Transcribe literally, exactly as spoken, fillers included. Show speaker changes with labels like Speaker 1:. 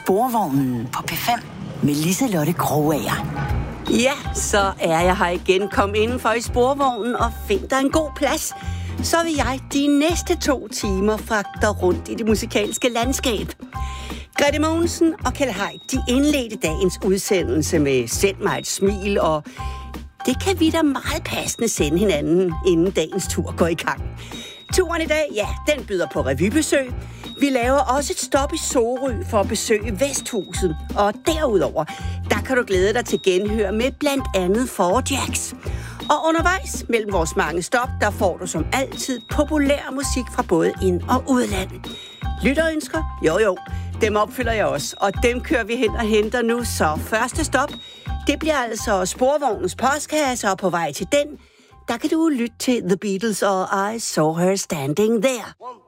Speaker 1: Sporvognen på P fem med Liselotte Krogager.
Speaker 2: Ja, så er jeg her igen. Kom indenfor i sporvognen og find dig en god plads. Så vil jeg de næste to timer fragte dig rundt i det musikalske landskab. Grete Mogensen og Kjeld Haik, de indledte dagens udsendelse med Send mig et smil, og det kan vi da meget passende sende hinanden, inden dagens tur går i gang. Turen i dag, ja, den byder på revybesøg. Vi laver også et stop i Sorø for at besøge Vesthuset. Og derudover, der kan du glæde dig til genhør med blandt andet Four Jacks. Og undervejs mellem vores mange stop, der får du som altid populær musik fra både ind- og udland. Lytterønsker? Jo jo, dem opfylder jeg også. Og dem kører vi hen og henter nu. Så første stop, det bliver altså Sporvognens postkasse, og på vej til den, der kan du lytte til The Beatles og I Saw Her Standing There.